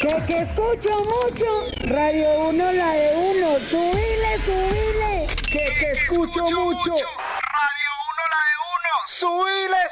Que escucho mucho. Radio 1, la de 1. Subile, subile. Que escucho mucho. Radio 1, la de 1. Subile,